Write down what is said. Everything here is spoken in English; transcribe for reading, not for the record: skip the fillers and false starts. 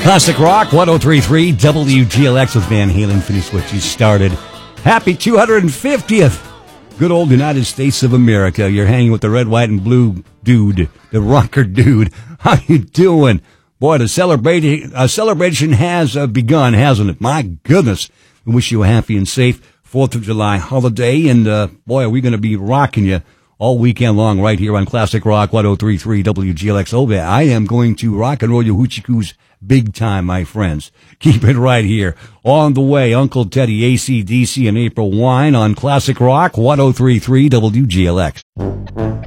Classic Rock 1033 WGLX with Van Halen. Finished what you started. Happy 250th. Good old United States of America. You're hanging with the red, white, and blue dude, the rocker dude. How you doing? Boy, the celebration has begun, hasn't it? My goodness. We wish you a happy and safe 4th of July holiday. And, boy, are we going to be rocking you all weekend long right here on Classic Rock 1033 WGLX. Oh, I am going to rock and roll your hoochie coos big time, my friends. Keep it right here. On the way, Uncle Teddy, AC/DC, and April Wine on Classic Rock 1033 WGLX.